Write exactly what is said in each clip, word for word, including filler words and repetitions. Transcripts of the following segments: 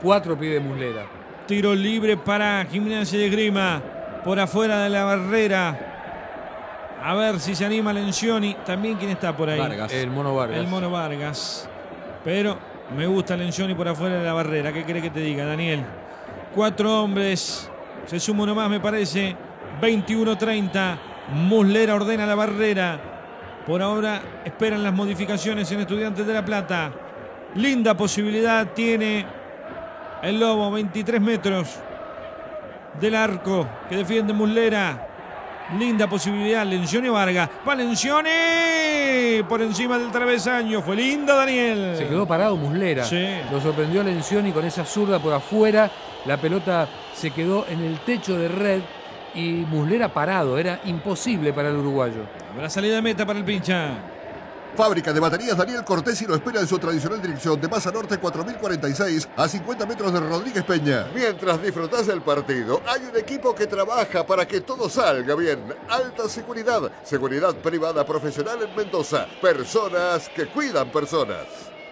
cuatro pide Muslera. Tiro libre para Gimnasia de Esgrima. Por afuera de la barrera. A ver si se anima Lencioni. También, ¿quién está por ahí? Vargas. El Mono Vargas. El Mono Vargas. Pero me gusta Lencioni por afuera de la barrera. ¿Qué querés que te diga, Daniel? Cuatro hombres. Se suma uno más, me parece. veintiuno treinta. Muslera ordena la barrera. Por ahora esperan las modificaciones en Estudiantes de La Plata. Linda posibilidad tiene el Lobo. veintitrés metros del arco que defiende Muslera. Linda posibilidad. Lencioni Vargas. Va Lencioni por encima del travesaño. Fue linda, Daniel. Se quedó parado Muslera. Sí. Lo sorprendió Lencioni con esa zurda por afuera. La pelota se quedó en el techo de red y Muslera parado. Era imposible para el uruguayo. La salida de meta para el pincha. Fábrica de baterías Daniel Cortesi lo espera en su tradicional dirección de Maza Norte cuatro mil cuarenta y seis a cincuenta metros de Rodríguez Peña. Mientras disfrutás del partido, hay un equipo que trabaja para que todo salga bien. Alta seguridad, seguridad privada profesional en Mendoza. Personas que cuidan personas.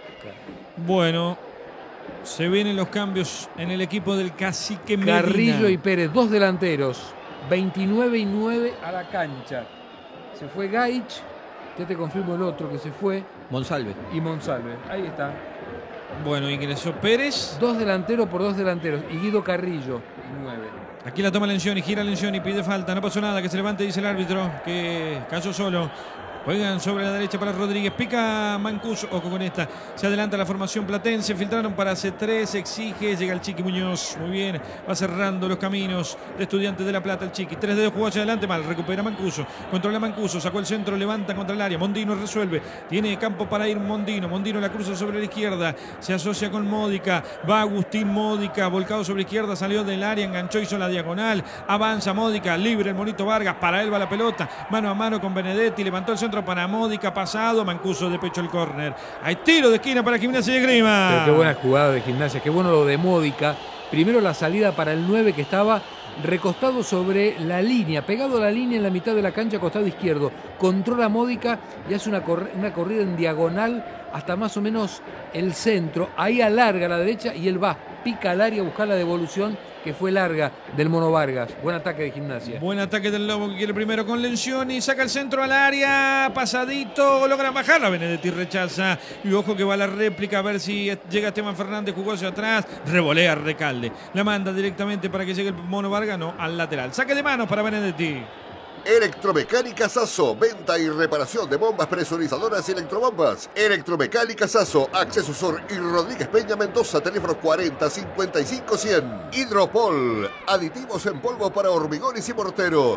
Bueno, se vienen los cambios en el equipo del Cacique Medina. Carrillo y Pérez, dos delanteros. veintinueve y nueve a la cancha. Se fue Gaich. Ya te confirmo el otro que se fue. Monsalve. Y Monsalve. Ahí está. Bueno, ingresó Pérez. Dos delanteros por dos delanteros. Y Guido Carrillo, nueve. Aquí la toma Lencioni, gira Lencioni, pide falta. No pasó nada, que se levante, dice el árbitro, que cayó solo. Juegan sobre la derecha para Rodríguez. Pica Mancuso. Ojo con esta. Se adelanta la formación platense. Filtraron para C tres. Exige. Llega el Chiqui Muñoz. Muy bien. Va cerrando los caminos de Estudiantes de La Plata. El Chiqui. Tres dedos jugó hacia adelante. Mal. Recupera Mancuso. Controla Mancuso. Sacó el centro. Levanta contra el área. Mondino resuelve. Tiene campo para ir Mondino. Mondino la cruza sobre la izquierda. Se asocia con Módica. Va Agustín Módica. Volcado sobre la izquierda. Salió del área. Enganchó. Hizo la diagonal. Avanza Módica. Libre el Monito Vargas. Para él va la pelota. Mano a mano con Benedetti. Levantó el centro para Módica, pasado, Mancuso de pecho el córner. Hay tiro de esquina para Gimnasia de Esgrima. Pero qué buena jugada de Gimnasia, qué bueno lo de Módica. Primero la salida para el nueve que estaba recostado sobre la línea, pegado a la línea en la mitad de la cancha, costado izquierdo. Controla Módica y hace una, corr- una corrida en diagonal hasta más o menos el centro. Ahí alarga a la derecha y él va, pica al área a buscar la devolución que fue larga del Mono Vargas. Buen ataque de Gimnasia. Buen ataque del Lobo que quiere primero con Lencioni. Saca el centro al área. Pasadito. Logra bajarla. Benedetti rechaza. Y ojo que va a la réplica a ver si llega Esteban Fernández. Jugó hacia atrás. Revolea Recalde. La manda directamente para que llegue el Mono Vargas. No, al lateral. Saque de manos para Benedetti. Electromecánica Sasso, venta y reparación de bombas presurizadoras y electrobombas. Electromecánica Sasso, Acceso Sur y Rodríguez Peña Mendoza, teléfono cuarenta cincuenta y cinco cien. Hidropol, aditivos en polvo para hormigones y morteros.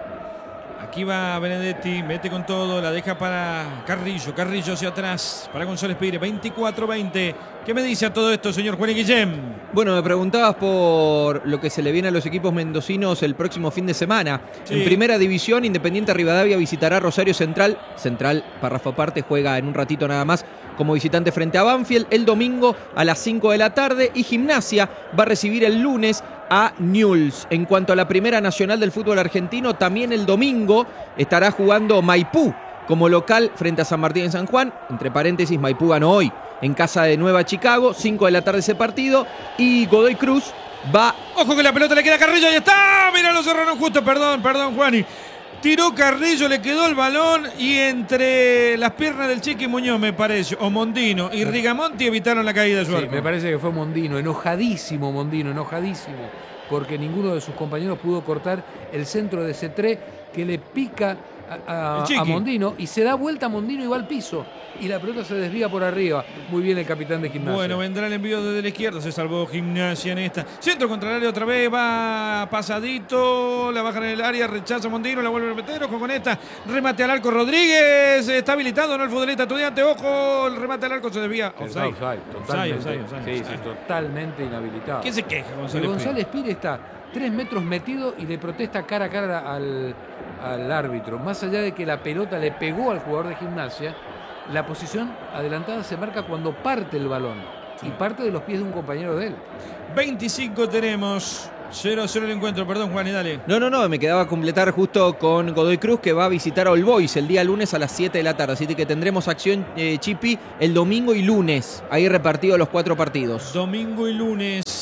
Aquí va Benedetti, mete con todo, la deja para Carrillo, Carrillo hacia atrás, para González Pires, veinticuatro veinte. ¿Qué me dice a todo esto, señor Juan Guillem? Bueno, me preguntabas por lo que se le viene a los equipos mendocinos el próximo fin de semana. Sí. En primera división, Independiente Rivadavia visitará Rosario Central. Central, párrafo aparte, juega en un ratito nada más como visitante frente a Banfield el domingo a las cinco de la tarde. Y Gimnasia va a recibir el lunes a Newell's. En cuanto a la Primera Nacional del fútbol argentino, también el domingo estará jugando Maipú como local frente a San Martín en San Juan. Entre paréntesis, Maipú ganó hoy en casa de Nueva Chicago, cinco de la tarde ese partido. Y Godoy Cruz va... Ojo que la pelota le queda a Carrillo, ahí está. Mira, lo cerraron justo, perdón, perdón, Juani. Tiró Carrillo, le quedó el balón y entre las piernas del Chiqui Muñoz, me parece, o Mondino y Rigamonti evitaron la caída de su Sí, arco. me parece que fue Mondino, enojadísimo Mondino, enojadísimo, porque ninguno de sus compañeros pudo cortar el centro de C tres que le pica a, a, a Mondino y se da vuelta a Mondino y va al piso y la pelota se desvía por arriba. Muy bien el capitán de Gimnasia. Bueno, vendrá el envío desde la izquierda, se salvó Gimnasia en esta. Centro contra el área otra vez, va pasadito, la baja en el área, rechaza Mondino, la vuelve a meter, ojo con esta, remate al arco Rodríguez, está habilitado, ¿no? El futbolista Estudiante, ojo, el remate al arco se desvía. Offside, offside, totalmente, offside, offside, offside. sí, sí, totalmente inhabilitado. ¿Qué se queja González Pires? González Pires está tres metros metido y le protesta cara a cara al, al árbitro. Más allá de que la pelota le pegó al jugador de Gimnasia, la posición adelantada se marca cuando parte el balón y parte de los pies de un compañero de él. veinticinco tenemos. cero a cero el encuentro, perdón Juan, y dale. No, no, no, me quedaba a completar justo con Godoy Cruz, que va a visitar a All Boys el día lunes a las siete de la tarde. Así que tendremos acción, eh, Chipi, el domingo y lunes, ahí repartidos los cuatro partidos. Domingo y lunes.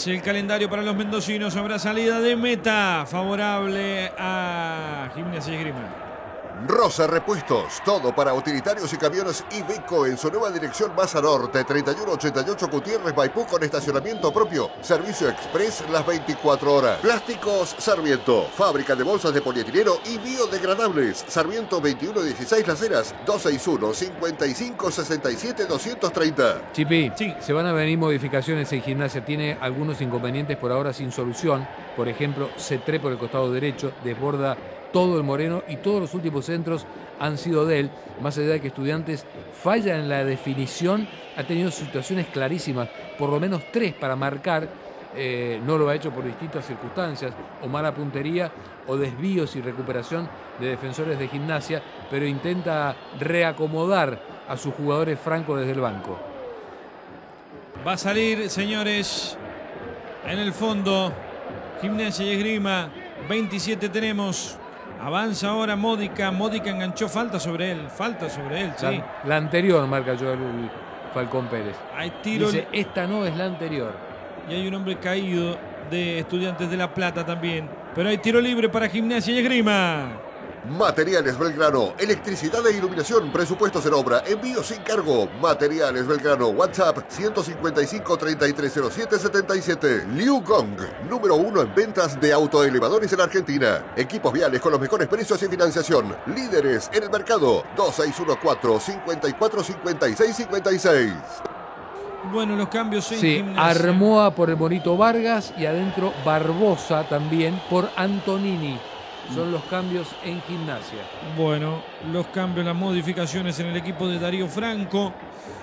es el calendario para los mendocinos. Habrá salida de meta favorable a Gimnasia y Esgrima. Rosa Repuestos, todo para utilitarios y camiones Iveco en su nueva dirección Maza Norte, treinta y uno ochenta y ocho Gutiérrez, Maipú, con estacionamiento propio, servicio express las veinticuatro horas. Plásticos Sarmiento, fábrica de bolsas de polietileno y biodegradables. Sarmiento veintiuno dieciséis Las Heras, doscientos sesenta y uno, cincuenta y cinco, sesenta y siete, doscientos treinta. Chipi, Sí. se van a venir modificaciones en Gimnasia. Tiene algunos inconvenientes por ahora sin solución. Por ejemplo, Cetré por el costado derecho, desborda todo el Moreno y todos los últimos centros han sido de él. Más allá de que Estudiantes falla en la definición, ha tenido situaciones clarísimas, por lo menos tres para marcar. Eh, no lo ha hecho por distintas circunstancias, o mala puntería, o desvíos y recuperación de defensores de Gimnasia, pero intenta reacomodar a sus jugadores francos desde el banco. Va a salir, señores, en el fondo, Gimnasia y Esgrima. veintisiete tenemos. Avanza ahora Módica. Módica enganchó, falta sobre él. Falta sobre él, sí. La, la anterior marca Joel Falcón Pérez. Hay tiro. Dice, esta no es la anterior. Y hay un hombre caído de Estudiantes de La Plata también. Pero hay tiro libre para Gimnasia y Esgrima. Materiales Belgrano, electricidad e iluminación, presupuestos en obra, envío sin cargo. Materiales Belgrano, WhatsApp ciento cincuenta y cinco, treinta y tres cero siete, setenta y siete. Liu Gong, número uno en ventas de autoelevadores en Argentina. Equipos viales con los mejores precios y financiación. Líderes en el mercado. dos seis uno cuatro, cinco cuatro, cinco seis cinco seis. Bueno, los cambios en Sí, Gimnasia. Armoa por el Bonito Vargas y adentro Barbosa también por Antonini. Son los cambios en Gimnasia. Bueno, los cambios, las modificaciones en el equipo de Darío Franco.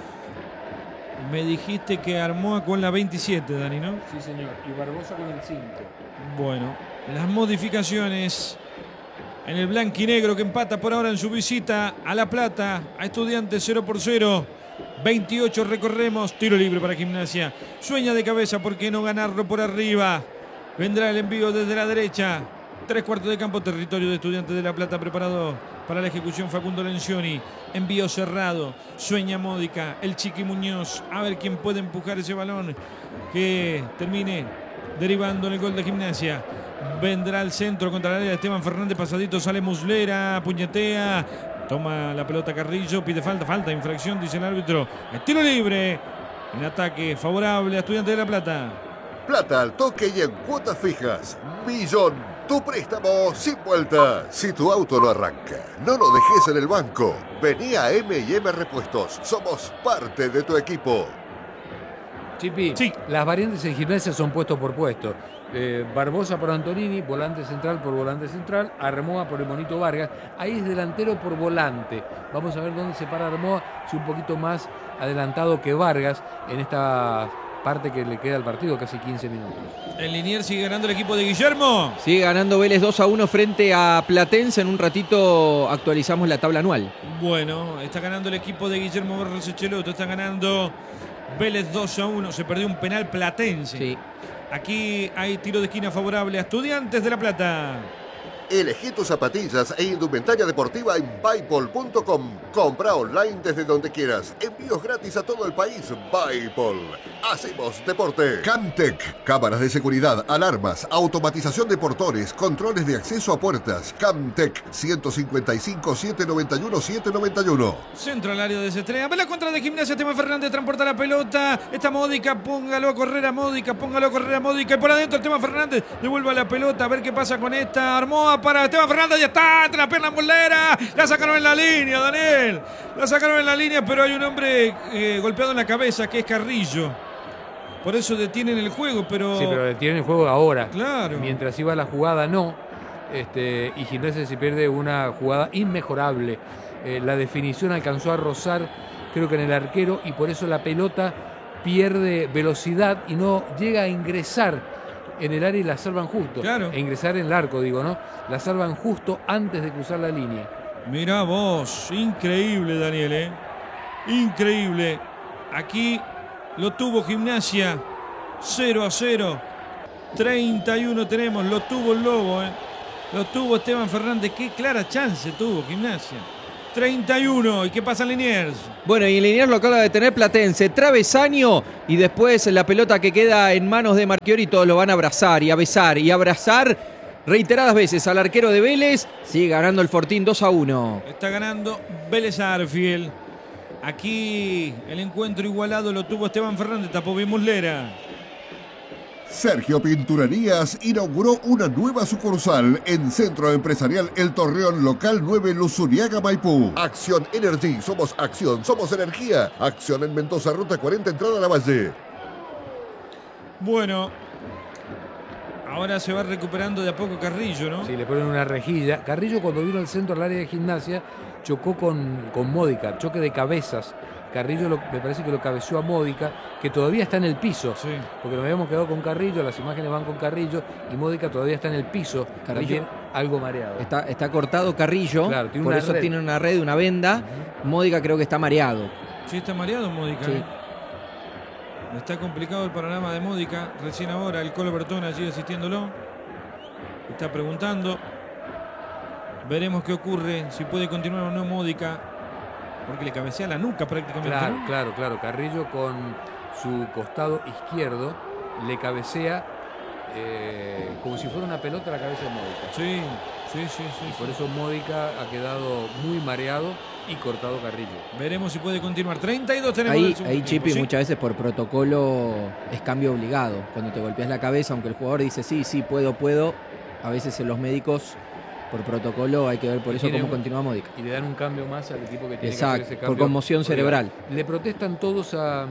Me dijiste que Armoa con la veintisiete, Dani, ¿no? Sí, señor. Y Barbosa con el cinco. Bueno, las modificaciones en el blanquinegro que empata por ahora en su visita a La Plata, a Estudiantes cero por cero. veintiocho recorremos, tiro libre para Gimnasia. Sueña de cabeza, ¿por qué no ganarlo por arriba? Vendrá el envío desde la derecha. Tres cuartos de campo, territorio de Estudiantes de La Plata, preparado para la ejecución Facundo Lencioni. Envío cerrado, sueña Módica, el Chiqui Muñoz. A ver quién puede empujar ese balón que termine derivando en el gol de Gimnasia. Vendrá al centro contra la área de Esteban Fernández, pasadito, sale Muslera, puñetea, toma la pelota Carrillo, pide falta, falta, infracción, dice el árbitro. El tiro libre, en ataque favorable a Estudiantes de La Plata. Plata al toque y en cuotas fijas. Millón. Tu préstamo sin vuelta. Si tu auto no arranca, no lo dejes en el banco. Vení a M y M Repuestos. Somos parte de tu equipo. Chipi, Sí. las variantes en Gimnasia son puesto por puesto. Eh, Barbosa por Antonini, volante central por volante central, Armoa por el Bonito Vargas. Ahí es delantero por volante. Vamos a ver dónde se para Armoa, si un poquito más adelantado que Vargas en esta parte que le queda al partido, casi quince minutos. El Liniers sigue ganando el equipo de Guillermo. Sigue ganando Vélez dos a uno frente a Platense. En un ratito actualizamos la tabla anual. Bueno, está ganando el equipo de Guillermo Barros Echeloto, está ganando Vélez dos a uno. Se perdió un penal platense. Sí. Aquí hay tiro de esquina favorable a Estudiantes de La Plata. Elegí tus zapatillas e indumentaria deportiva en Bipol punto com. Compra online desde donde quieras. Envíos gratis a todo el país. Bipol. Hacemos deporte. Camtec. Cámaras de seguridad, alarmas, automatización de portones, controles de acceso a puertas. Camtec. ciento cincuenta y cinco, setecientos noventa y uno, setecientos noventa y uno. Centro al área de Cetré. Ve la contra de Gimnasia. Esteban Fernández transporta la pelota. Está Módica. Póngalo a correr a Módica. Póngalo a correr a Módica. Y por adentro Esteban Fernández devuelve la pelota. A ver qué pasa con esta. Armoa para Esteban Fernández. Ya está. Entre la pierna Muslera. La sacaron en la línea, Daniel. La sacaron en la línea, pero hay un hombre eh, golpeado en la cabeza que es Carrillo. Por eso detienen el juego, pero... Sí, pero detienen el juego ahora. Claro. Mientras iba la jugada, no. Este, y Gimnasia se pierde una jugada inmejorable. Eh, la definición alcanzó a rozar, creo que en el arquero, y por eso la pelota pierde velocidad y no llega a ingresar en el área y la salvan justo. Claro. E ingresar en el arco, digo, ¿no? La salvan justo antes de cruzar la línea. Mirá vos, increíble, Daniel, ¿eh? Increíble. Aquí lo tuvo Gimnasia, cero a cero. treinta y uno tenemos, lo tuvo el Lobo, ¿eh? Lo tuvo Esteban Fernández. Qué clara chance tuvo Gimnasia. treinta y uno. ¿Y qué pasa en Liniers? Bueno, y en Liniers lo acaba de tener Platense. Travesaño y después la pelota que queda en manos de Marchiori. Todos lo van a abrazar y a besar y a abrazar reiteradas veces al arquero de Vélez. Sigue ganando el Fortín dos a uno. Está ganando Vélez Arfiel. Aquí el encuentro igualado lo tuvo Esteban Fernández. Tapó bien Muslera. Sergio Pinturerías inauguró una nueva sucursal en Centro Empresarial El Torreón, local nueve, Luzuriaga, Maipú. Acción Energy, somos acción, somos energía. Acción en Mendoza, ruta cuarenta, entrada a la Valle. Bueno, ahora se va recuperando de a poco Carrillo, ¿no? Sí, le ponen una rejilla. Carrillo, cuando vino al centro al área de Gimnasia, chocó con, con Módica, choque de cabezas. Carrillo lo, me parece que lo cabeció a Módica, que todavía está en el piso. Sí. Porque nos habíamos quedado con Carrillo, las imágenes van con Carrillo, y Módica todavía está en el piso. Carrillo también algo mareado. Está, está cortado Carrillo, Claro, tiene por una eso red. tiene una red, una venda. Módica creo que está mareado. Sí, está mareado Módica. Sí. ¿eh? Está complicado el panorama de Módica. Recién ahora el Colo Bertone allí asistiéndolo. Está preguntando. Veremos qué ocurre, si puede continuar o no Módica. Porque le cabecea la nuca prácticamente. Claro, ¿no? claro, claro. Carrillo con su costado izquierdo le cabecea eh, como si fuera una pelota a la cabeza de Módica. Sí, sí, sí, sí. Y por eso Módica ha quedado muy mareado y cortado Carrillo. Veremos si puede continuar. treinta y dos tenemos Ahí, del segundo ahí tiempo, Chipi, ¿sí? muchas veces por protocolo es cambio obligado. Cuando te golpeas la cabeza, aunque el jugador dice sí, sí, puedo, puedo, a veces en los médicos por protocolo hay que ver por Y eso tiene cómo un- continúa Módica. Y le dan un cambio más al equipo que tiene Exacto, que hacer ese por cambio. conmoción Porque cerebral. Le protestan todos a,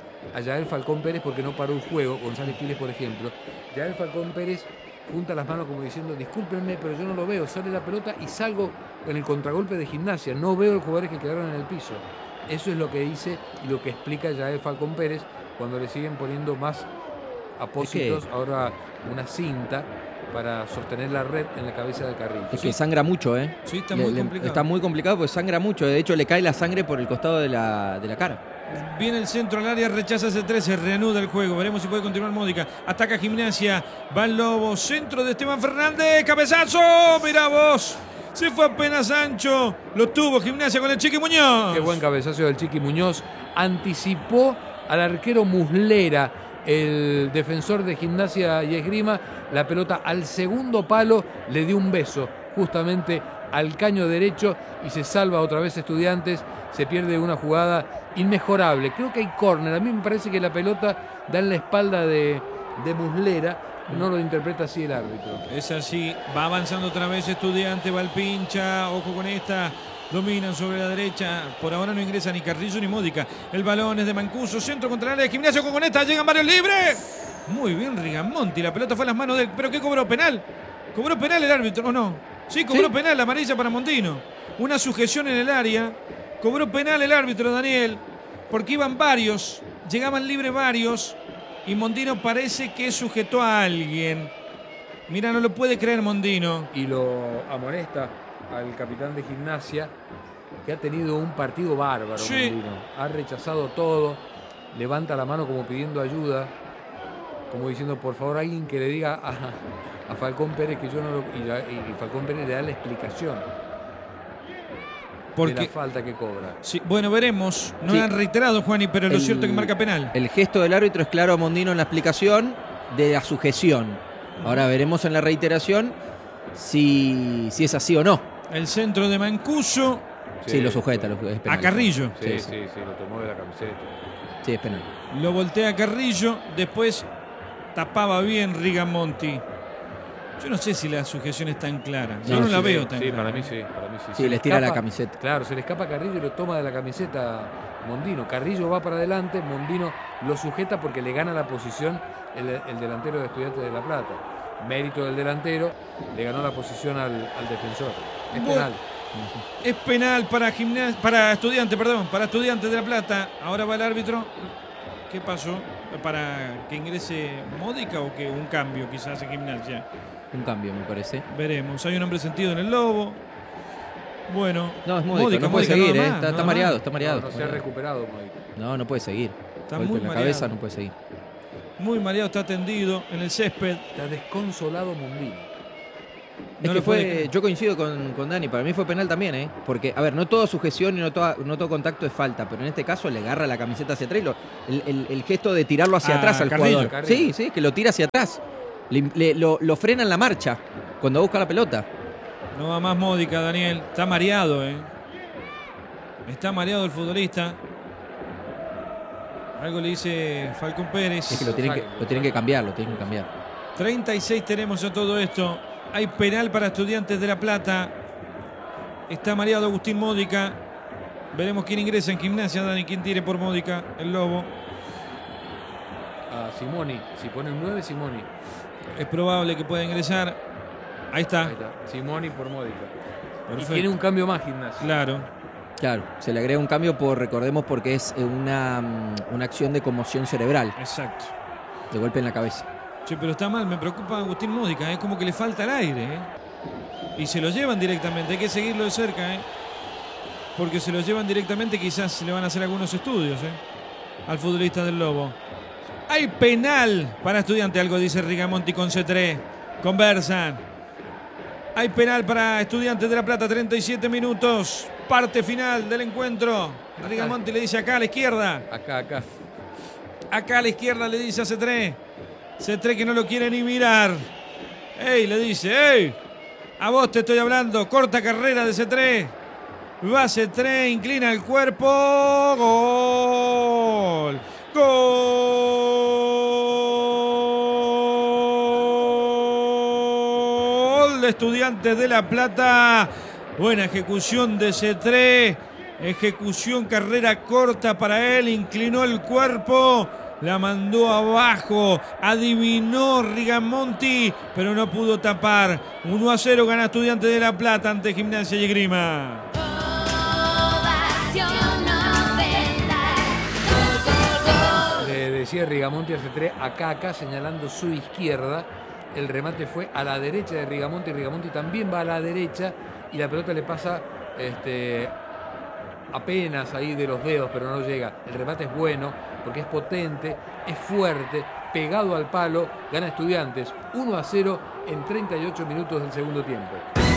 a Yael Falcón Pérez porque no paró el juego. González Piles, por ejemplo. Yael Falcón Pérez junta las manos como diciendo, discúlpenme, pero yo no lo veo. Sale la pelota y salgo en el contragolpe de Gimnasia. No veo los jugadores que quedaron en el piso. Eso es lo que dice y lo que explica Yael Falcón Pérez cuando le siguen poniendo más apósitos. Ahora una cinta para sostener la red en la cabeza de Carrillo. Es que sangra mucho, ¿eh? Sí, está Le- muy le- complicado. Está muy complicado porque sangra mucho. De hecho, le cae la sangre por el costado de la, de la cara. Viene el centro al área, rechaza ese trece, reanuda el juego. Veremos si puede continuar Módica. Ataca Gimnasia, va el Lobo, centro de Esteban Fernández, cabezazo, mirá vos. Se fue apenas Sancho, lo tuvo Gimnasia con el Chiqui Muñoz. Qué buen cabezazo del Chiqui Muñoz. Anticipó al arquero Muslera, el defensor de Gimnasia y Esgrima. La pelota al segundo palo le dio un beso justamente al caño derecho y se salva otra vez Estudiantes. Se pierde una jugada inmejorable. Creo que hay córner. A mí me parece que la pelota da en la espalda de, de Muslera. No lo interpreta así el árbitro. Es así, va avanzando otra vez Estudiante, va el pincha, ojo con esta. Dominan sobre la derecha, por ahora no ingresa ni Carrillo ni Módica. El balón es de Mancuso, centro contra el área de Gimnasia, ojo con esta, llegan varios libres. Muy bien Rigamonti, la pelota fue en las manos del... ¿Pero qué cobró? ¿Penal? ¿Cobró penal el árbitro o no? Sí, cobró ¿Sí? penal, la amarilla para Mondino. Una sujeción en el área, cobró penal el árbitro Daniel, porque iban varios, llegaban libres varios, y Mondino parece que sujetó a alguien. Mira, no lo puede creer Mondino. Y lo amonesta al capitán de Gimnasia, que ha tenido un partido bárbaro. Sí. Mondino. Ha rechazado todo, levanta la mano como pidiendo ayuda, como diciendo por favor alguien que le diga a, a Falcón Pérez que yo no lo... Y, la- y Falcón Pérez le da la explicación de Porque, la falta que cobra. sí, bueno, veremos. No Sí. han reiterado, Juani, pero lo El- cierto es que marca penal. El gesto del árbitro es claro a Mondino en la explicación de la sujeción. Ahora veremos en la reiteración si, si es así o no. El centro de Mancuso Sí, lo sujeta, lo, es penal. a Carrillo. Sí, Sí, sí, sí, lo tomó de la camiseta. Sí, es penal. Lo voltea a Carrillo. Después tapaba bien Rigamonti. Yo no sé si la sujeción es tan clara. Yo No, no, sí, la Sí, veo tan sí, clara. para mí sí, para mí sí. Sí, Se les tira la escapa- camiseta. Claro, se le escapa a Carrillo y lo toma de la camiseta Mondino. Carrillo va para adelante, Mondino lo sujeta porque le gana la posición el, el delantero de Estudiantes de La Plata. Mérito del delantero, le ganó la posición al, al defensor. Es Bu- penal. Es penal para gimnasia, para Estudiante, perdón, para Estudiantes de La Plata. Ahora va el árbitro. ¿Qué pasó? ¿Para que ingrese Módica o que un cambio quizás en Gimnasia? Un cambio, me parece. Veremos. Hay un hombre sentido en el Lobo. Bueno. No, es Módica, Módica, no puede Módica, seguir, nada eh. más, está, está nada mareado, más. está mareado. No, no está se ha mareado. recuperado, Módica. No, no puede seguir. Está Golpe muy en la mareado. cabeza, no puede seguir. Muy mareado, está tendido en el césped. Está desconsolado Mondino. Es No que lo puede fue, creer. yo coincido con, con Dani, para mí fue penal también, ¿eh? Porque, a ver, no toda sujeción y no, toda, no todo contacto es falta, pero en este caso le agarra la camiseta hacia atrás y lo- el, el- el gesto de tirarlo hacia Ah, atrás al Carrillo, jugador. Carrillo. Sí, sí, que lo tira hacia atrás. Le- le- lo, lo frena en la marcha cuando busca la pelota. No va más Módica, Daniel. Está mareado, ¿eh? Está mareado el futbolista. Algo le dice Falcón Pérez. Es que lo tienen que, lo tienen que cambiar, lo tienen que cambiar. treinta y seis tenemos a todo esto. Hay penal para Estudiantes de La Plata. Está mareado Agustín Módica. Veremos quién ingresa en Gimnasia, Dani. Quién tire por Módica, el Lobo. A Simoni. Si pone un nueve, Simoni. Es probable que pueda ingresar. Ahí está. Ahí está. Simoni por Módica. Y Perfecto. tiene un cambio más Gimnasia. Claro. Claro, se le agrega un cambio, por recordemos, porque es eh, una, mm, una acción de conmoción cerebral, Exacto. de golpe en la cabeza. Che, pero está mal. Me preocupa Agustín Módica. Es como que le falta el aire, ¿eh? Y se lo llevan directamente. Hay que seguirlo de cerca, ¿eh? Porque se lo llevan directamente. Quizás le van a hacer algunos estudios, ¿eh? Al futbolista del Lobo. Hay penal para Estudiante. Algo dice Rigamonti con C tres. Conversan. Hay penal para Estudiantes de La Plata. treinta y siete minutos. Parte final del encuentro. Rigamonti le dice acá a la izquierda. Acá, acá. Acá a la izquierda le dice a C tres. C tres que no lo quiere ni mirar. ¡Ey! Le dice, ¡ey! A vos te estoy hablando. Corta carrera de C tres. Va C tres, inclina el cuerpo. ¡Gol! ¡Gol! De Estudiantes de La Plata. Buena ejecución de C tres. Ejecución, carrera corta para él. Inclinó el cuerpo. La mandó abajo. Adivinó Rigamonti, pero no pudo tapar. uno a cero gana Estudiantes de La Plata ante Gimnasia y Esgrima. Le decía Rigamonti a C tres, acá, acá, señalando su izquierda. El remate fue a la derecha de Rigamonti. Rigamonti también va a la derecha y la pelota le pasa este, apenas ahí de los dedos, pero no llega. El remate es bueno porque es potente, es fuerte, pegado al palo. Gana Estudiantes uno a cero en treinta y ocho minutos del segundo tiempo.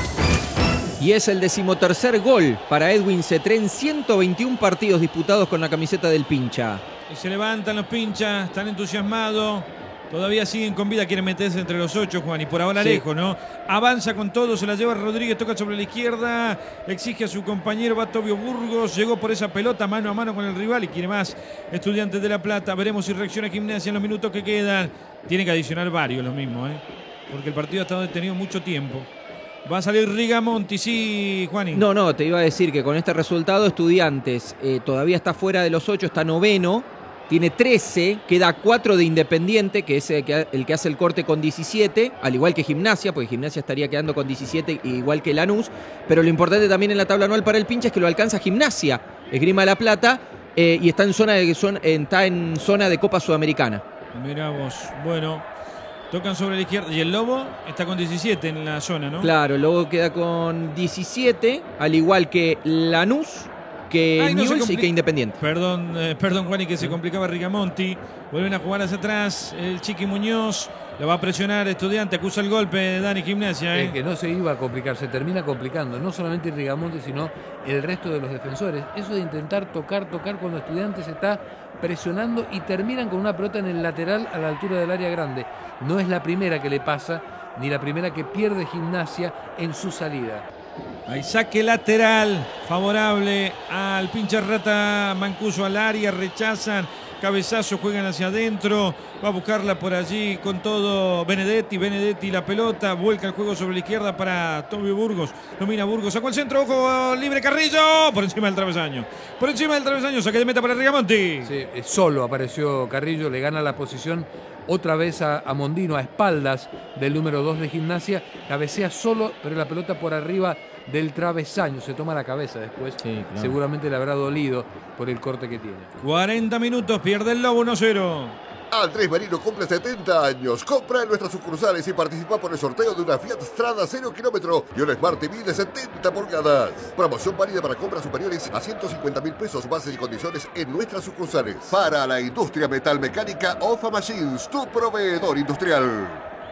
Y es el decimotercer gol para Edwin Cetré en ciento veintiún partidos disputados con la camiseta del Pincha. Y se levantan los pinchas, están entusiasmados. Todavía siguen con vida, quieren meterse entre los ocho, Juan, y por ahora Sí. lejos, ¿no? Avanza con todo, se la lleva Rodríguez, toca sobre la izquierda, exige a su compañero, va Tobio Burgos, llegó por esa pelota mano a mano con el rival y quiere más. Estudiantes de La Plata, veremos si reacciona Gimnasia en los minutos que quedan. Tiene que adicionar varios los mismos, ¿eh? Porque el partido ha estado detenido mucho tiempo. Va a salir Rigamonti, sí, Juanín. No, no, te iba a decir que con este resultado Estudiantes eh, todavía está fuera de los ocho, está noveno, tiene trece, queda cuatro de Independiente, que es el que, el que hace el corte con diecisiete, al igual que Gimnasia, porque Gimnasia estaría quedando con diecisiete, igual que Lanús, pero lo importante también en la tabla anual para el Pincha es que lo alcanza Gimnasia, Esgrima de La Plata, eh, y está en, zona de, son, está en zona de Copa Sudamericana. Mirá vos, bueno, tocan sobre la izquierda y el Lobo está con diecisiete en la zona, ¿no? Claro, luego queda con diecisiete, al igual que Lanús, que Ay, no se Newell's y compli- que Independiente. Perdón, eh, perdón, Juani, que se complicaba Rigamonti. Vuelven a jugar hacia atrás. El Chiqui Muñoz lo va a presionar Estudiante. Acusa el golpe de Dani Gimnasia. Eh, ¿eh? que no se iba a complicar, se termina complicando, no solamente Rigamonti, sino el resto de los defensores. Eso de intentar tocar, tocar cuando Estudiantes está presionando y terminan con una pelota en el lateral a la altura del área grande. No es la primera que le pasa, ni la primera que pierde Gimnasia en su salida. Hay saque lateral favorable al pinche rata Mancuso al área. Rechazan. Cabezazo, juegan hacia adentro. Va a buscarla por allí con todo Benedetti. Benedetti la pelota. Vuelca el juego sobre la izquierda para Tobio Burgos. Domina Burgos. Sacó el centro. Ojo libre Carrillo. Por encima del travesaño. Por encima del travesaño. Saque de meta para Rigamonti. Sí, eh, solo apareció Carrillo, le gana la posición otra vez a, a Mondino, a espaldas del número dos de Gimnasia. Cabecea solo, pero la pelota por arriba del travesaño. Se toma la cabeza después. Sí, claro. Seguramente le habrá dolido por el corte que tiene. cuarenta minutos. Pierde el Lobo uno cero. Andrés Marino cumple setenta años. Compra en nuestras sucursales y participa por el sorteo de una Fiat Strada cero kilómetro y una Smart T V de setenta pulgadas. Promoción válida para compras superiores a ciento cincuenta mil pesos. Bases y condiciones en nuestras sucursales. Para la industria metalmecánica, Ofa Machines, tu proveedor industrial.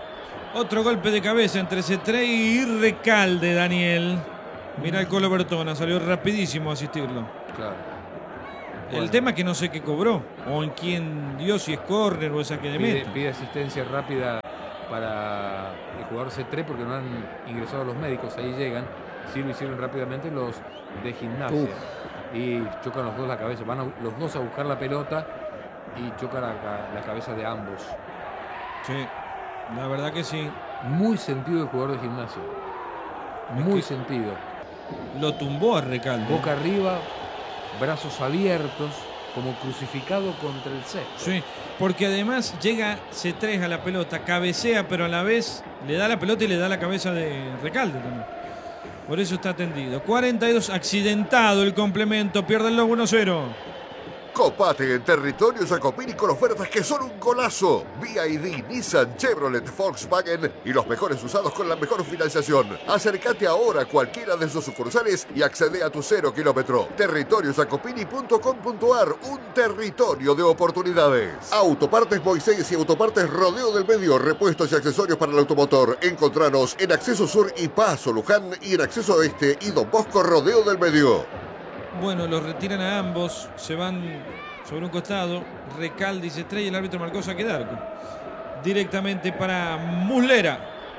Otro golpe de cabeza entre Cetré y Recalde, Daniel. Mira el Colo Bertona, salió rapidísimo a asistirlo. Claro. El Bueno. tema es que no sé qué cobró, o en quién dio, si es córner o saque de Pide, meta. pide asistencia rápida para el jugador Cetré porque no han ingresado los médicos, ahí llegan. Sí lo hicieron rápidamente los de Gimnasia. Uf. Y chocan los dos la cabeza, van a- los dos a buscar la pelota y chocan la, la cabeza de ambos. Sí, la verdad que sí. Muy sentido el jugador de Gimnasia. Muy sentido. Lo tumbó a Recalde. Boca arriba, brazos abiertos, como crucificado contra el césped. Sí, porque además llega Cetré a la pelota, cabecea, pero a la vez le da la pelota y le da la cabeza de Recalde también. Por eso está tendido. cuarenta y dos, accidentado el complemento, pierde el logo uno cero. Copate en territorio Jacopini con ofertas que son un golazo. B Y D, Nissan, Chevrolet, Volkswagen y los mejores usados con la mejor financiación. Acércate ahora a cualquiera de sus sucursales y accede a tu cero kilómetro. territorio jacopini punto com punto ar, un territorio de oportunidades. Autopartes Moisés y Autopartes Rodeo del Medio, repuestos y accesorios para el automotor. Encontranos en Acceso Sur y Paso Luján y en Acceso Oeste y Don Bosco Rodeo del Medio. Bueno, los retiran a ambos, se van sobre un costado, Recalde y Cetré y el árbitro marcó saque de arco. Directamente para Muslera.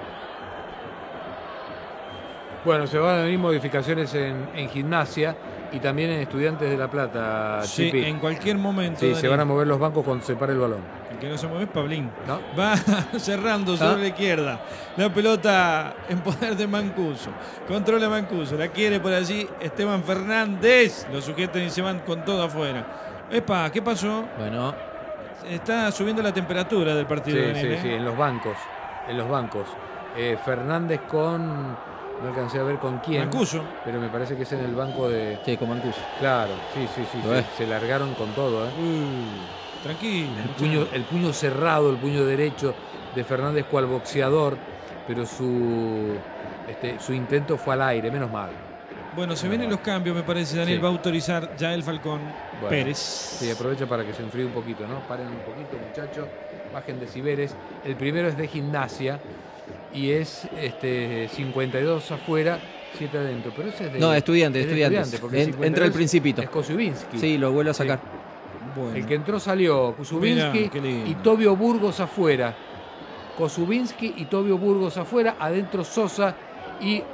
Bueno, se van a venir modificaciones en, en Gimnasia y también en Estudiantes de La Plata. Sí, Chipi. en cualquier momento. Sí, se Daniel. van a mover los bancos cuando se pare el balón. El que no se mueve es Pablín. ¿No? Va cerrando sobre ¿Ah? la izquierda. La pelota en poder de Mancuso. Controla Mancuso. La quiere por allí Esteban Fernández. Lo sujetan y se van con todo afuera. Epa, ¿qué pasó? Bueno, Está subiendo la temperatura del partido. Sí, Daniel, sí, ¿eh? sí, en los bancos. En los bancos. Eh, Fernández con... No alcancé a ver con quién. Mancuso. Pero me parece que es en el banco de... sí, con Mancuso. Claro, sí, sí, sí. Lo Se, es. se largaron con todo, ¿eh? Uh, tranquilo. El puño, el puño cerrado, el puño derecho de Fernández cual boxeador, pero su, este, su intento fue al aire, menos mal. Bueno, se vienen los cambios, me parece. Daniel Sí. va a autorizar ya el Falcón Bueno, Pérez. Sí, aprovecha para que se enfríe un poquito, ¿no? Paren un poquito, muchachos, bajen decibeles. El primero es de Gimnasia y es este, cincuenta y dos afuera, siete adentro. Pero ese es de... No, estudiante, es de estudiantes. Estudiante, porque En- cincuenta y entra el dos Principito. Es Kosubinsky. Sí, lo vuelvo a sacar. Bueno. El que entró salió Kosubinsky Mirá, qué lindo. y Tobio Burgos afuera. Kosubinsky y Tobio Burgos afuera, adentro Sosa y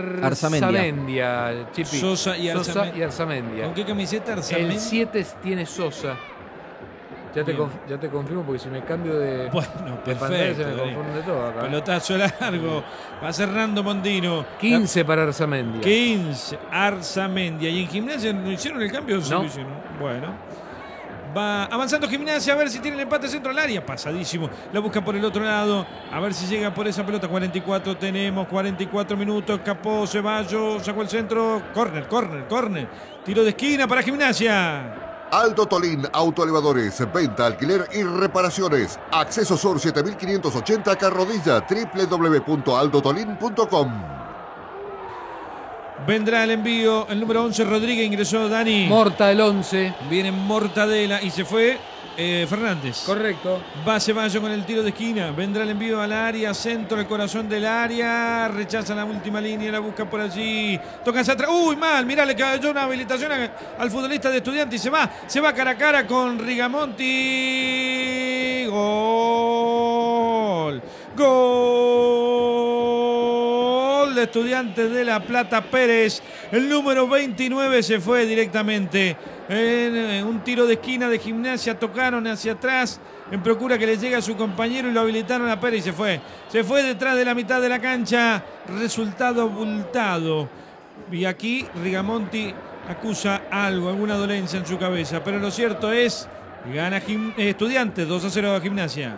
Arzamendia. Chipi. Sosa y Sosa Arzamendia. y Arzamendia. ¿Con qué camiseta? Arzamendi? El siete tiene Sosa. Ya te, Bien. conf- ya te confirmo porque si me cambio de, Bueno, de pantalla perfecto. se me Daniel. confunde todo acá. Pelotazo largo. Va cerrando Mondino. quince para Arzamendia. quince. Arzamendia. ¿Y en Gimnasia no hicieron el cambio? Sí No. lo hicieron. Bueno. Va avanzando Gimnasia a ver si tiene el empate centro al área. Pasadísimo. La busca por el otro lado. A ver si llega por esa pelota. cuarenta y cuatro tenemos. cuarenta y cuatro minutos. Escapó Ceballos. Sacó el centro. Corner, corner, corner. Tiro de esquina para Gimnasia. Aldo Tolín, autoelevadores, venta, alquiler y reparaciones. Acceso Sur siete mil quinientos ochenta Carrodilla, doble u doble u doble u punto aldo tolín punto com. Vendrá el envío. El número once Rodríguez ingresó Dani. Morta el once. Viene Mortadela y se fue eh, Fernández. Correcto. Va Ceballos con el tiro de esquina. Vendrá el envío al área. Centro, el corazón del área. Rechaza la última línea. La busca por allí. Toca hacia atrás. Uy, mal. Mirá, le cayó una habilitación a- al futbolista de Estudiantes. Y se va. Se va cara a cara con Rigamonti. Gol. Gol de Estudiantes de La Plata. Pérez. El número veintinueve se fue directamente en un tiro de esquina de Gimnasia. Tocaron hacia atrás en procura que le llegue a su compañero y lo habilitaron a Pérez y se fue. Se fue detrás de la mitad de la cancha. Resultado abultado. Y aquí Rigamonti acusa algo, alguna dolencia en su cabeza. Pero lo cierto es, gana Gim- eh, Estudiantes dos a cero a Gimnasia.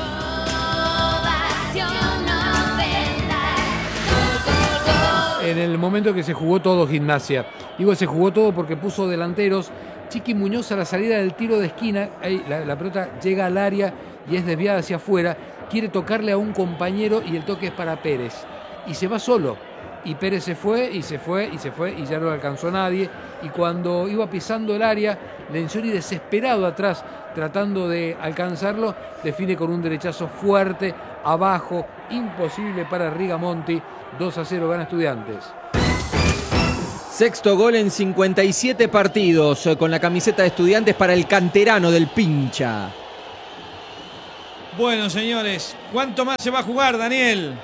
En el momento que se jugó todo Gimnasia. Digo, se jugó todo porque puso delanteros. Chiqui Muñoz a la salida del tiro de esquina. Ahí la, la pelota llega al área y es desviada hacia afuera. Quiere tocarle a un compañero y el toque es para Pérez. Y se va solo. Y Pérez se fue y se fue y se fue y ya no alcanzó nadie. Y cuando iba pisando el área, Lencioni desesperado atrás, tratando de alcanzarlo, define con un derechazo fuerte, abajo, imposible para Rigamonti. dos a cero gana Estudiantes. Sexto gol en cincuenta y siete partidos con la camiseta de Estudiantes para el canterano del Pincha. Bueno, señores, ¿cuánto más se va a jugar, Daniel?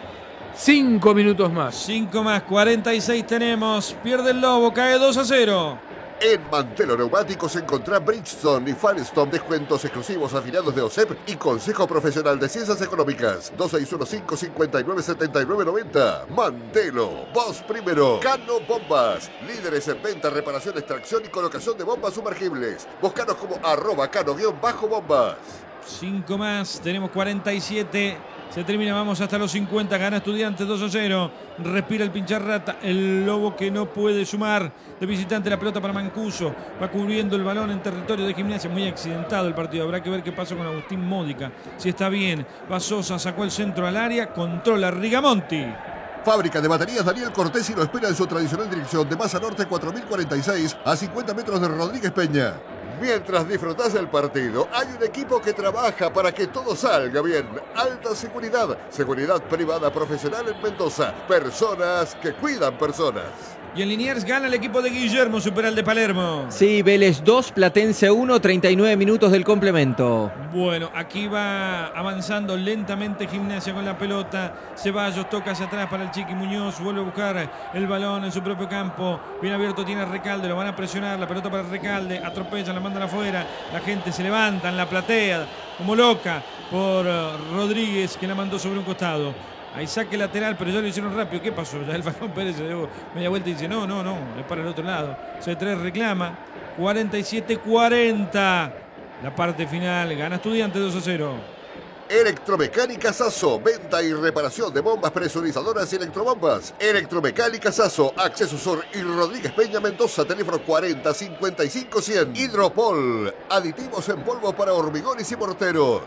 Cinco minutos más. Cinco más, cuarenta y seis tenemos. Pierde el Lobo, cae dos a cero. En Mantelo Neumáticos encontrá Bridgestone y Firestone, descuentos exclusivos afiliados de O S E P y Consejo Profesional de Ciencias Económicas. dos seis uno cinco, cinco nueve, siete nueve nueve cero. Mantelo, vos primero. Cano Bombas, líderes en venta, reparación, extracción y colocación de bombas sumergibles. Búscanos como arroba cano-bombas. Cinco más, tenemos cuarenta y siete. Se termina, vamos hasta los cincuenta. Gana Estudiantes dos a cero. Respira el Pincharrata. El Lobo que no puede sumar. De visitante la pelota para Mancuso. Va cubriendo el balón en territorio de Gimnasia. Muy accidentado el partido. Habrá que ver qué pasó con Agustín Módica. Si está bien. Va Sosa, sacó el centro al área. Controla Rigamonti. Fábrica de baterías Daniel Cortesi lo espera en su tradicional dirección de Masa Norte cuatro mil cuarenta y seis a cincuenta metros de Rodríguez Peña. Mientras disfrutás del partido, hay un equipo que trabaja para que todo salga bien. Alta seguridad, seguridad privada profesional en Mendoza. Personas que cuidan personas. Y en Liniers gana el equipo de Guillermo, supera el de Palermo. Sí, Vélez dos, Platense uno, treinta y nueve minutos del complemento. Bueno, aquí va avanzando lentamente Gimnasia con la pelota. Ceballos toca hacia atrás para el Chiqui Muñoz. Vuelve a buscar el balón en su propio campo. Bien abierto tiene Recalde, lo van a presionar. La pelota para Recalde, atropellan, la mandan afuera. La gente se levanta en la platea como loca por Rodríguez, que la mandó sobre un costado. Hay saque lateral, pero ya lo hicieron rápido. ¿Qué pasó? Ya el Falcón Pérez se dio media vuelta y dice, no, no, no, es para el otro lado. C tres reclama. cuarenta y siete cuarenta. La parte final, gana Estudiantes dos a cero. Electromecánica Sasso, venta y reparación de bombas presurizadoras y electrobombas. Electromecánica Sasso, Acceso Sur y Rodríguez Peña, Mendoza, teléfono cuarenta, cincuenta y cinco, cien. Hidropol, aditivos en polvo para hormigones y morteros.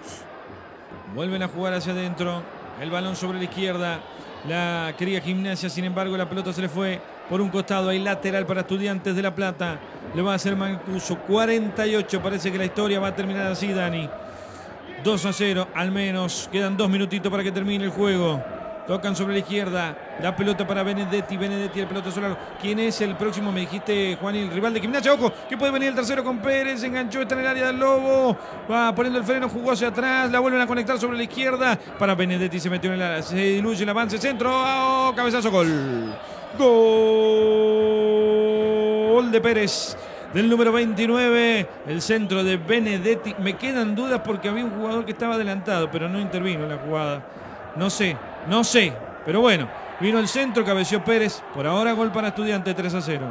Vuelven a jugar hacia adentro. El balón sobre la izquierda. La quería Gimnasia, sin embargo la pelota se le fue por un costado. Hay lateral para Estudiantes de La Plata. Le va a hacer Mancuso. cuarenta y ocho. Parece que la historia va a terminar así, Dani. dos a cero al menos. Quedan dos minutitos para que termine el juego. Tocan sobre la izquierda. La pelota para Benedetti. Benedetti, el pelota solar. ¿Quién es el próximo? Me dijiste, Juan, el rival de Gimnasia. Ojo, que puede venir el tercero con Pérez. Enganchó, está en el área del Lobo. Va poniendo el freno, jugó hacia atrás. La vuelven a conectar sobre la izquierda. Para Benedetti, se metió en el área. Se diluye el avance. Centro. Oh, cabezazo, gol. Gol de Pérez. Del número veintinueve, el centro de Benedetti. Me quedan dudas porque había un jugador que estaba adelantado, pero no intervino en la jugada. No sé, no sé. Pero bueno, vino el centro, cabeció Pérez. Por ahora gol para Estudiantes, tres a cero.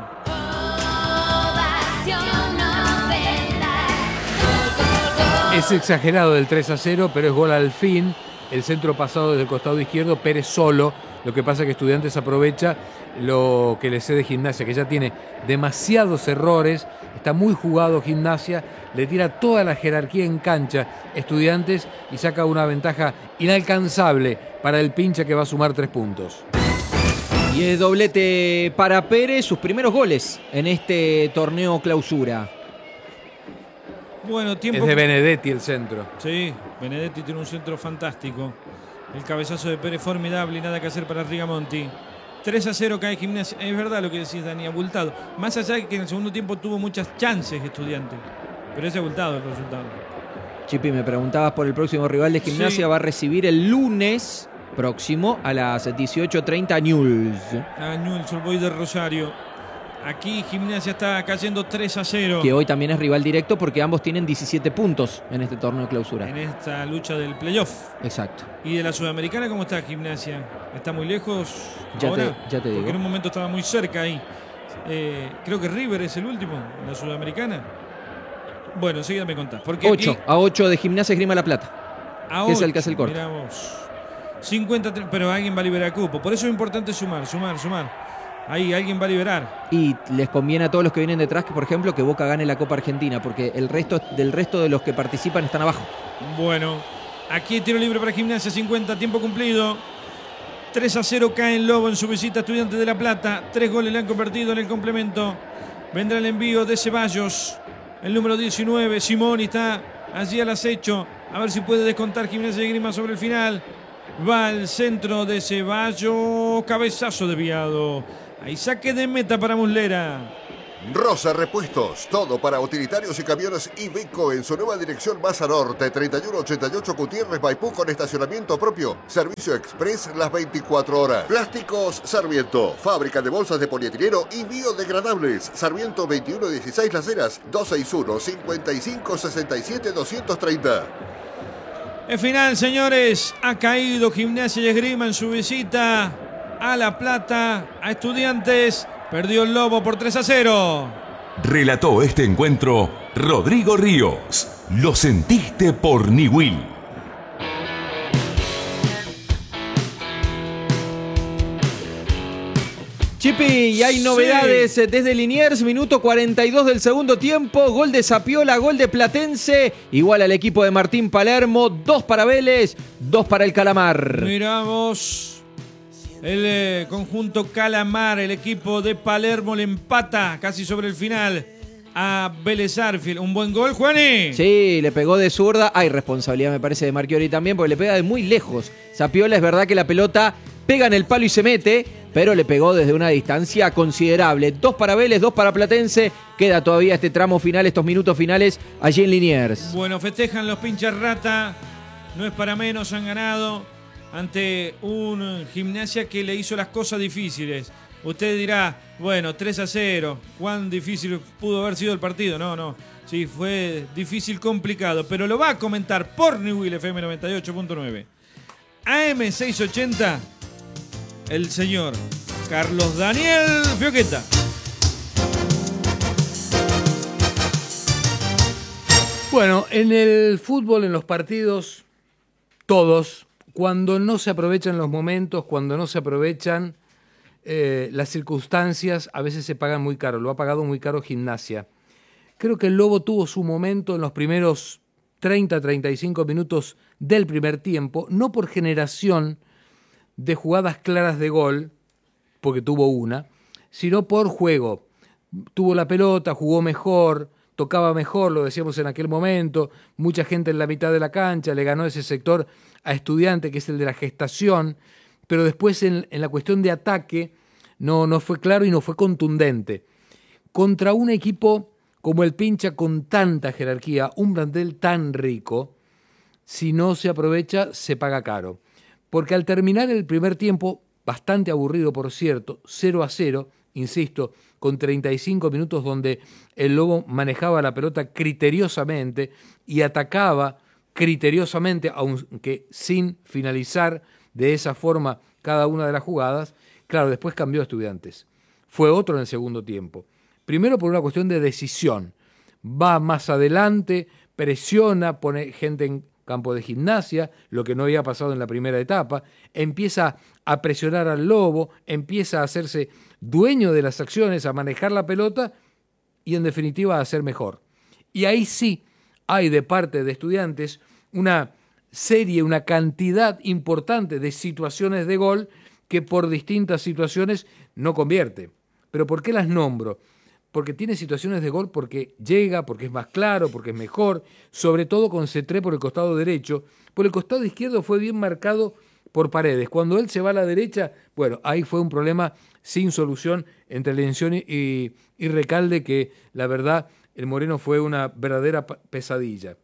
Es exagerado del tres a cero, pero es gol al fin. El centro pasado desde el costado izquierdo, Pérez solo. Lo que pasa es que Estudiantes aprovecha lo que le cede Gimnasia, que ya tiene demasiados errores, está muy jugado Gimnasia, le tira toda la jerarquía en cancha Estudiantes y saca una ventaja inalcanzable para el Pincha, que va a sumar tres puntos. Y el doblete para Pérez, sus primeros goles en este torneo clausura. Bueno, tiempo. Es de Benedetti el centro. Sí, Benedetti tiene un centro fantástico. El cabezazo de Pérez formidable y nada que hacer para Rigamonti. tres a cero cae Gimnasia. Es verdad lo que decís, Dani, abultado. Más allá de que en el segundo tiempo tuvo muchas chances Estudiantes. Pero es abultado el resultado. Chipi, me preguntabas por el próximo rival de Gimnasia. Sí. Va a recibir el lunes próximo a las dieciocho treinta Newell's. A Newell's, el boy de Rosario. Aquí Gimnasia está cayendo tres a cero. Que hoy también es rival directo porque ambos tienen diecisiete puntos en este torneo de clausura. En esta lucha del playoff. Exacto. ¿Y de la Sudamericana cómo está Gimnasia? ¿Está muy lejos ya ahora? Te, ya te digo. Porque en un momento estaba muy cerca ahí. Eh, creo que River es el último en la Sudamericana. Bueno, enseguida me contás. ocho aquí, a ocho de Gimnasia Esgrima La Plata. A que es el que hace el corte. Miramos. cincuenta, pero alguien va a liberar cupo. Por eso es importante sumar, sumar, sumar. Ahí alguien va a liberar. Y les conviene a todos los que vienen detrás que, por ejemplo, que Boca gane la Copa Argentina, porque el resto del resto de los que participan están abajo. Bueno, aquí tiro libre para Gimnasia, cincuenta, tiempo cumplido. tres a cero cae el Lobo en su visita a Estudiantes de La Plata. Tres goles le han convertido en el complemento. Vendrá el envío de Ceballos. El número diecinueve, Simoni, está allí al acecho. A ver si puede descontar Gimnasia y Esgrima sobre el final. Va al centro de Ceballos. Cabezazo desviado. Hay saque de meta para Muslera. Rosa Repuestos, todo para utilitarios y camiones Iveco en su nueva dirección Baza Norte, treinta y uno ochenta y ocho Gutiérrez Maipú, con estacionamiento propio, servicio express las veinticuatro horas. Plásticos Sarmiento, fábrica de bolsas de polietileno y biodegradables. Sarmiento veintiuno dieciséis Las Heras, dos seis uno, cinco cinco, seis siete, dos tres cero. El final, señores, ha caído Gimnasia y Esgrima en su visita a La Plata, a Estudiantes. Perdió el Lobo por tres a cero. Relató este encuentro Rodrigo Ríos. Lo sentiste por Niwil. Chipi, y hay novedades sí. desde Liniers, minuto cuarenta y dos del segundo tiempo, gol de Zapiola, gol de Platense, igual al equipo de Martín Palermo, dos para Vélez, dos para el Calamar. Miramos. El eh, conjunto Calamar, el equipo de Palermo le empata casi sobre el final a Vélez Arfield. Un buen gol, Juani. Sí, le pegó de zurda. Hay responsabilidad, me parece, de Marchiori también, porque le pega de muy lejos. Zapiola, es verdad que la pelota pega en el palo y se mete, pero le pegó desde una distancia considerable. Dos para Vélez, dos para Platense. Queda todavía este tramo final, estos minutos finales allí en Liniers. Bueno, festejan los pinchas rata. No es para menos, han ganado ante un Gimnasia que le hizo las cosas difíciles. Usted dirá, bueno, tres a cero, ¿cuán difícil pudo haber sido el partido? No, no, sí, fue difícil, complicado, pero lo va a comentar por Niwil F M noventa y ocho punto nueve. A M seiscientos ochenta, el señor Carlos Daniel Fioqueta. Bueno, en el fútbol, en los partidos, todos, cuando no se aprovechan los momentos, cuando no se aprovechan eh, las circunstancias, a veces se pagan muy caro. Lo ha pagado muy caro Gimnasia. Creo que el Lobo tuvo su momento en los primeros treinta a treinta y cinco minutos del primer tiempo, no por generación de jugadas claras de gol, porque tuvo una, sino por juego. Tuvo la pelota, jugó mejor, tocaba mejor, lo decíamos en aquel momento, mucha gente en la mitad de la cancha, le ganó ese sector a Estudiante, que es el de la gestación, pero después en, en la cuestión de ataque no, no fue claro y no fue contundente. Contra un equipo como el Pincha, con tanta jerarquía, un plantel tan rico, si no se aprovecha, se paga caro. Porque al terminar el primer tiempo, bastante aburrido por cierto, cero a cero, insisto, con treinta y cinco minutos donde el Lobo manejaba la pelota criteriosamente y atacaba criteriosamente, aunque sin finalizar de esa forma cada una de las jugadas. Claro, después cambió a Estudiantes. Fue otro en el segundo tiempo. Primero por una cuestión de decisión. Va más adelante, presiona, pone gente en campo de Gimnasia, lo que no había pasado en la primera etapa, empieza a presionar al Lobo, empieza a hacerse dueño de las acciones, a manejar la pelota y en definitiva a ser mejor. Y ahí sí hay de parte de Estudiantes una serie, una cantidad importante de situaciones de gol que por distintas situaciones no convierte. ¿Pero por qué las nombro? Porque tiene situaciones de gol, porque llega, porque es más claro, porque es mejor, sobre todo con Cetré por el costado derecho. Por el costado izquierdo fue bien marcado por Paredes. Cuando él se va a la derecha, bueno, ahí fue un problema sin solución entre Lencioni y, y Recalde, que la verdad el Moreno fue una verdadera pesadilla.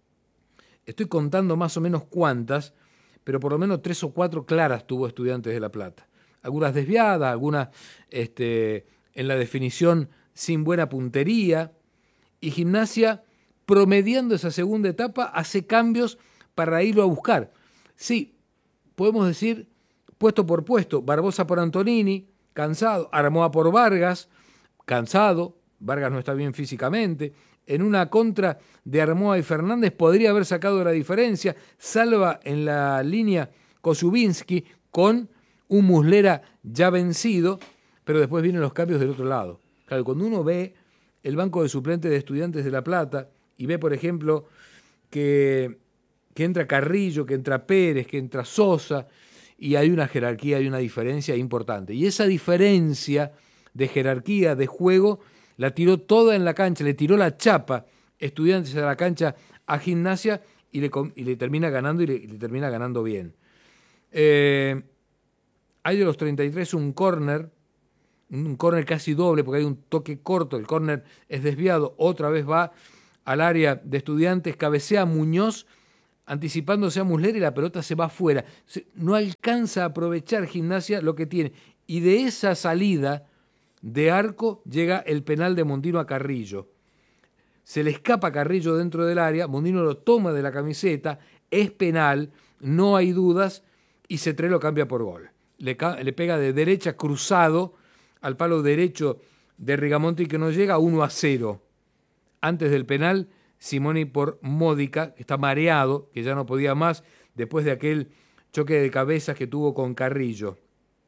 Estoy contando más o menos cuántas, pero por lo menos tres o cuatro claras tuvo Estudiantes de La Plata. Algunas desviadas, algunas este, en la definición sin buena puntería, y Gimnasia, promediando esa segunda etapa, hace cambios para irlo a buscar. Sí, podemos decir, puesto por puesto, Barbosa por Antonini, cansado, Armoa por Vargas, cansado, Vargas no está bien físicamente, en una contra de Armoa y Fernández podría haber sacado la diferencia, salva en la línea Kosubinsky con un Muslera ya vencido, pero después vienen los cambios del otro lado. Claro, cuando uno ve el banco de suplentes de Estudiantes de La Plata y ve, por ejemplo, que, que entra Carrillo, que entra Pérez, que entra Sosa, y hay una jerarquía, hay una diferencia importante. Y esa diferencia de jerarquía, de juego, la tiró toda en la cancha, le tiró la chapa Estudiantes a la cancha a Gimnasia y le, y le termina ganando y le, y le termina ganando bien. Eh, hay de los treinta y tres un córner, un córner casi doble, porque hay un toque corto, el córner es desviado, otra vez va al área de Estudiantes, cabecea Muñoz, anticipándose a Musler y la pelota se va afuera. No alcanza a aprovechar Gimnasia lo que tiene. Y de esa salida de arco llega el penal de Mondino a Carrillo. Se le escapa Carrillo dentro del área, Mondino lo toma de la camiseta, es penal, no hay dudas, y Cetré lo cambia por gol. Le, le pega de derecha cruzado al palo derecho de Rigamonti que no llega, uno a cero. Antes del penal, Simoni por Módica, que está mareado, que ya no podía más, después de aquel choque de cabezas que tuvo con Carrillo.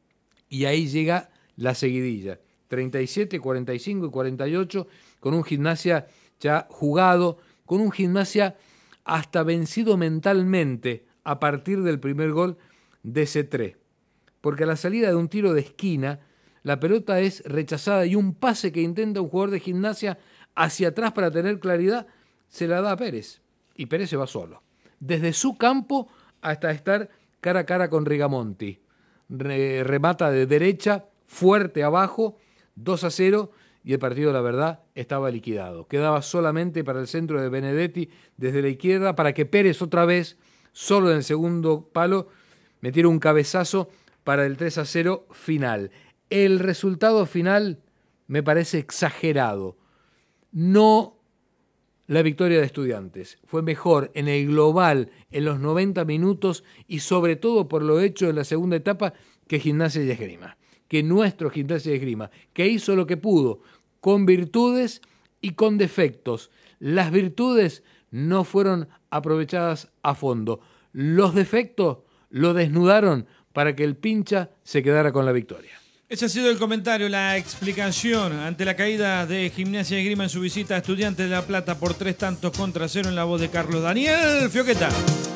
Y ahí llega la seguidilla. treinta y siete, cuarenta y cinco y cuarenta y ocho, con un Gimnasia ya jugado, con un Gimnasia hasta vencido mentalmente a partir del primer gol de Cetré. Porque a la salida de un tiro de esquina, la pelota es rechazada y un pase que intenta un jugador de Gimnasia hacia atrás para tener claridad, se la da a Pérez. Y Pérez se va solo. Desde su campo hasta estar cara a cara con Rigamonti. Re- remata de derecha, fuerte abajo, dos a cero, y el partido, la verdad, estaba liquidado. Quedaba solamente para el centro de Benedetti desde la izquierda para que Pérez otra vez, solo en el segundo palo, metiera un cabezazo para el tres a cero final. El resultado final me parece exagerado. No la victoria de Estudiantes. Fue mejor en el global, en los noventa minutos y sobre todo por lo hecho en la segunda etapa que Gimnasia y Esgrima. Que nuestro Gimnasia y Esgrima, que hizo lo que pudo, con virtudes y con defectos. Las virtudes no fueron aprovechadas a fondo. Los defectos lo desnudaron para que el pincha se quedara con la victoria. Ese ha sido el comentario, la explicación ante la caída de Gimnasia y Esgrima en su visita a Estudiantes de La Plata por tres tantos contra cero en la voz de Carlos Daniel Fioqueta.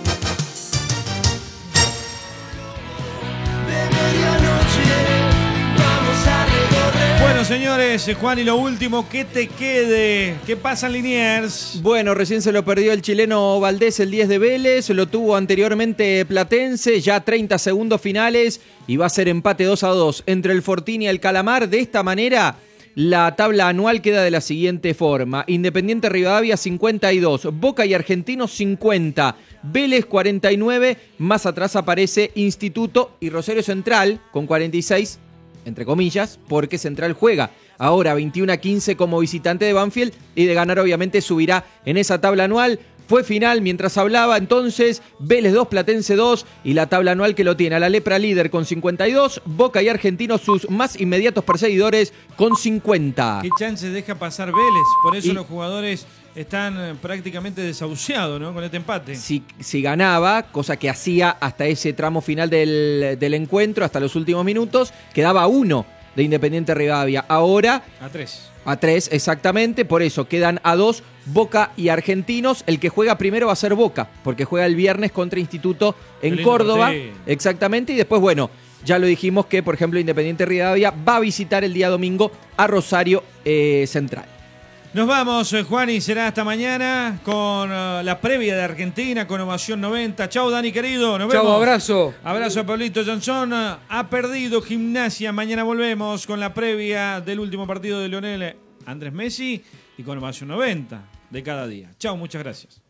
Bueno, señores, Juan, y lo último, que te quede. ¿Qué pasa en Liniers? Bueno, recién se lo perdió el chileno Valdés, el diez de Vélez, lo tuvo anteriormente Platense, ya treinta segundos finales y va a ser empate dos a dos entre el Fortín y el Calamar. De esta manera, la tabla anual queda de la siguiente forma: Independiente Rivadavia cincuenta y dos, Boca y Argentinos cincuenta, Vélez cuarenta y nueve, más atrás aparece Instituto y Rosario Central con cuarenta y seis, entre comillas, porque Central juega ahora veintiuno a quince como visitante de Banfield y de ganar obviamente subirá en esa tabla anual. Fue final mientras hablaba entonces Vélez dos, Platense dos y la tabla anual que lo tiene a la Lepra líder con cincuenta y dos, Boca y Argentinos sus más inmediatos perseguidores con cincuenta. ¿Qué chance deja pasar Vélez? Por eso Y los jugadores están prácticamente desahuciados, ¿no? Con este empate. Si, si ganaba, cosa que hacía hasta ese tramo final del, del encuentro, hasta los últimos minutos, quedaba uno de Independiente Rivadavia. Ahora A tres. a tres, exactamente, por eso quedan a dos Boca y Argentinos. El que juega primero va a ser Boca, porque juega el viernes contra Instituto en lindo Córdoba. partido. Exactamente, y después, bueno, ya lo dijimos que, por ejemplo, Independiente Rivadavia va a visitar el día domingo a Rosario eh, Central. Nos vamos, Juan, y será hasta mañana con uh, la previa de Argentina, con Ovación noventa. Chau, Dani, querido. Nos vemos. Chau, abrazo. Abrazo a Pablito Johnson. Ha perdido Gimnasia. Mañana volvemos con la previa del último partido de Lionel Andrés Messi y con Ovación noventa de cada día. Chau, muchas gracias.